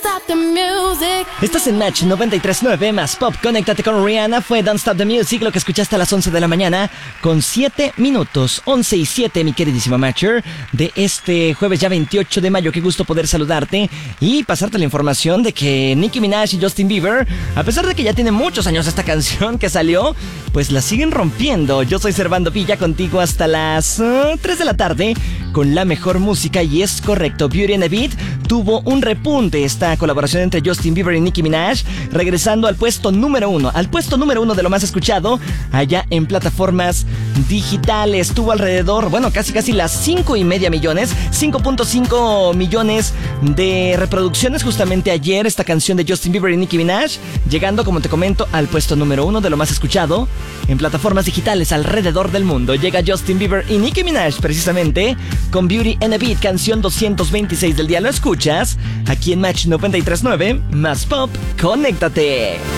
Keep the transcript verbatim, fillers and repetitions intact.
Estás en Match noventa y tres punto nueve más Pop. Conéctate con Rihanna. Fue Don't Stop the Music, lo que escuchaste a las once de la mañana con siete minutos. once y siete, mi queridísima Matcher, de este jueves ya veintiocho de mayo. Qué gusto poder saludarte y pasarte la información de que Nicki Minaj y Justin Bieber, a pesar de que ya tiene muchos años esta canción que salió, pues la siguen rompiendo. Yo soy Servando Villa, contigo hasta las uh, tres de la tarde con la mejor música. Y es correcto, Beauty and the Beat tuvo un repunte, esta colaboración entre Justin Bieber y Nicki Minaj, regresando al puesto número uno, al puesto número uno de lo más escuchado allá en plataformas digitales. Tuvo alrededor, bueno, casi casi las cinco y media millones, cinco punto cinco millones de reproducciones justamente ayer, esta canción de Justin Bieber y Nicki Minaj, llegando, como te comento, al puesto número uno de lo más escuchado en plataformas digitales alrededor del mundo. Llega Justin Bieber y Nicki Minaj precisamente con Beauty and the Beat, canción doscientos veintiséis del día. Lo escuchas aquí en Match noventa y tres punto nueve más Pop. Conéctate.